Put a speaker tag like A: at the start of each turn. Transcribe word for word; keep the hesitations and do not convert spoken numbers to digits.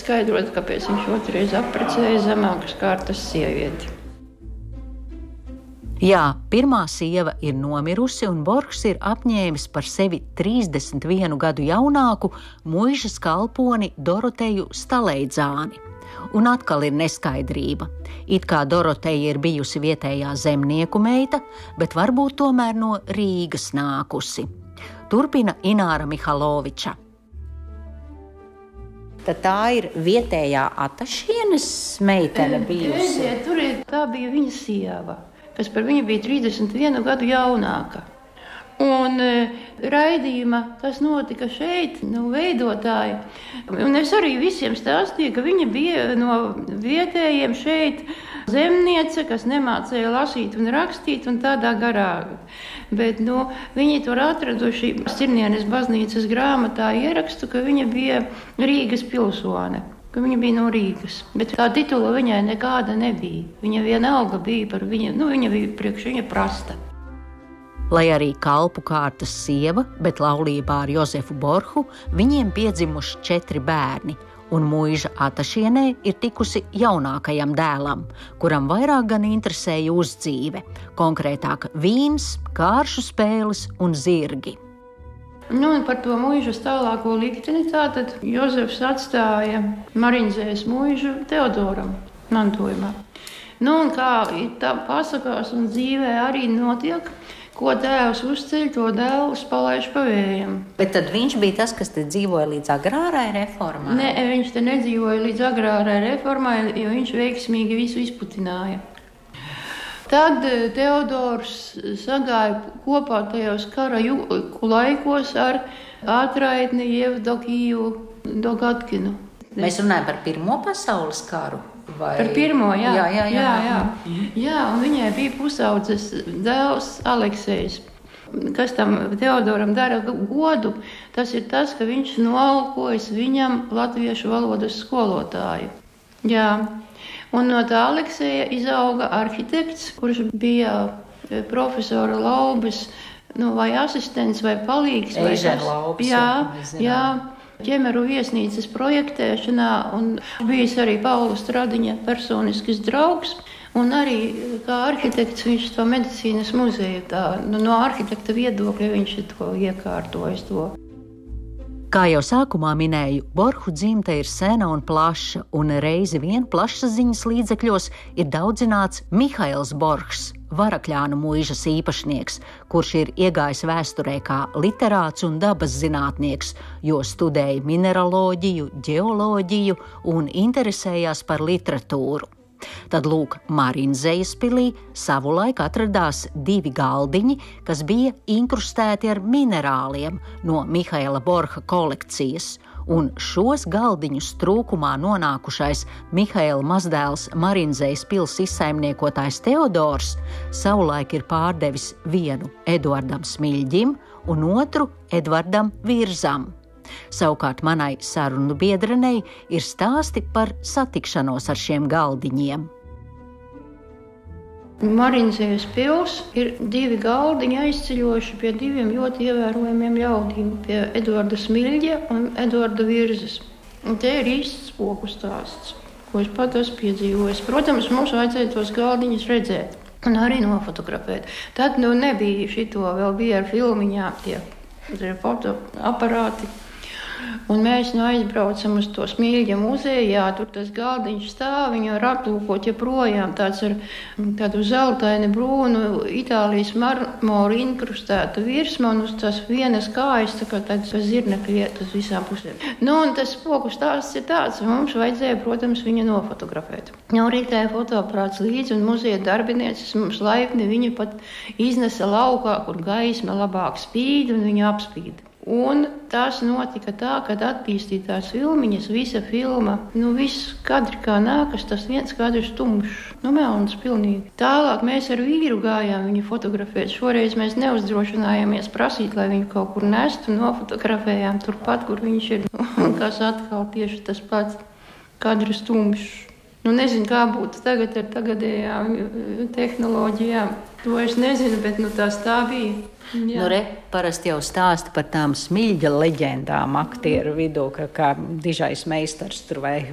A: skaidrot, kāpēc viņš otrais apprecēja zemākas kārtas sievieti.
B: Jā, pirmā sieva ir nomirusi, un Borhs ir apņēmis par sevi trīsdesmit vienu gadu jaunāku muižas kalponi Doroteju Staleidzāni. Un atkal ir neskaidrība. It kā Doroteja ir bijusi vietējā zemnieku meita, bet varbūt tomēr no Rīgas nākusi. Turpina Ināra Mihaloviča. Tad tā ir vietējā Atašienes meitene bijusi?
A: Jā, tur ir, tā bija viņa sieva, kas par viņu bija trīsdesmit vienu gadu jaunāka. Un e, raidījumā tas notika šeit, nu, veidotāji. Un es arī visiem stāstīju, ka viņa bija no vietējiem šeit zemniece, kas nemācēja lasīt un rakstīt un tādā garā. Bet, nu, viņi tur atraduši Sirnienes baznīcas grāmatā ierakstu, ka viņa bija Rīgas pilsone. Ka viņa bija no Rīgas, bet tā titula viņai nekāda nebija. Viņa vienalga bija par viņu, nu viņa bija priekš viņa prasta.
B: Lai arī kalpu kārtas sieva, bet laulībā ar Jozefu Borhu viņiem piedzimuši četri bērni, un muiža Atašienē ir tikusi jaunākajam dēlam, kuram vairāk gan interesēja uzdzīve, konkrētāk vīns, kāršu spēles un zirgi.
A: Nu, un par to muižas tālāko likteni tātad Jozefs atstāja Marinzējas muižu Teodoram mantojumā. Nu, un kā tā pasakās un dzīvē arī notiek, ko tēvs uzceļ, to dēls palaiž pa vējam.
B: Bet tad viņš bija tas, kas te dzīvoja līdz agrārai reformai?
A: Nē, viņš te nedzīvoja līdz agrārai reformai, jo viņš veiksmīgi visu izputināja. Tad Teodors sagāja kopā tajos kara laikos ar ātraitni Jevdokiju Dogatkinu.
B: Mēs runājam par Pirmo pasaules karu? Vai...
A: Par pirmo, jā.
B: Jā, jā, jā.
A: jā, jā. Mm-hmm. jā un viņai bija pusaudzes dēls Aleksejs. Kas tam Teodoram dara godu, tas ir tas, ka viņš noalkojas viņam latviešu valodas skolotāju. Jā. Un no tā Alekseja izauga arhitekts, kurš bija profesora Laubes, nu, vai asistents vai palīgs.
B: Eižena Laubes.
A: Jā, jā. Ķemeru viesnīcas projektēšanā, un bijis arī Paula Stradiņa personisks draugs, un arī kā arhitekts viņš to medicīnas muzeju, tā, nu, no arhitekta viedokļa viņš to iekārtojas to.
B: Kā jau sākumā minēju, Borhu dzimta ir sena un plaša, un reizi vien plašsaziņas līdzekļos ir daudzināts Mihails Borhs, Varakļānu muižas īpašnieks, kurš ir iegājis vēsturē kā literāts un dabas zinātnieks, jo studēja mineraloģiju, ģeoloģiju un interesējās par literatūru. Tad lūk, Marinzejas pilī savulaik atradās divi galdiņi, kas bija inkrustēti ar minerāliem no Mihaila Borha kolekcijas, un šos galdiņus trūkumā nonākušais Mihaila mazdēls Marinzejas pils izsaimniekotājs Teodors savulaik ir pārdevis vienu Eduardam Smiļģim un otru Edvardam Virzam. Savukārt manai sarunu biedrenei ir stāsti par satikšanos ar šiem galdiņiem.
A: Marinzejas pils ir divi galdiņi aizceļojuši pie diviem ļoti ievērojumiem ļaudīm, pie Eduarda Smiļģa un Eduarda Virzas. Un te ir īsts spoku stāsts, ko es pat esmu piedzīvojis. Protams, mums vajadzēja tos galdiņus redzēt un arī nofotografēt. Tad nu nebija šito, vēl bija ar filmiņām tie, tie fotoaparāti. Un mēs nu aizbraucam uz to Smiļģa muzeju, jā, tur tas galdiņš stāv, viņu var aplūkot joprojām, tāds ar tādu zeltaini brūnu Itālijas marmoru inkrustētu virsmu, un uz tās vienas kājas, tā kā tāds zirnekļi iet uz visām pusēm. Nu, un tas spoku stāsts ir tāds, mums vajadzēja, protams, viņu nofotografēt. Nu, ritēja fotoaparāts līdzi, un muzeja darbinieces mums laipni viņu pat iznesa laukā, kur gaisma labāk spīd, un viņu apspīd. Un tas notika tā, kad attīstītās filmiņas, visa filma, nu viss kadri kā nākas, tas viens kadrs tumšs, nu melns pilnīgi. Tālāk mēs ar vīru gājām viņu fotografēt. Šoreiz mēs neuzdrošinājāmies prasīt, lai viņu kaut kur nestu, nofotografējām turpat, kur viņš ir. Un kas atkal tieši tas pats kadrs tumšs. Nu nezinu, kā būtu tagad ar tagadējām tehnoloģijām. To es nezinu, bet nu tās tā bija. Jā.
B: Nu, re, parasti jau stāsta par tām Smiļģa leģendām aktieru vidū, ka kā dižais meistars tur vai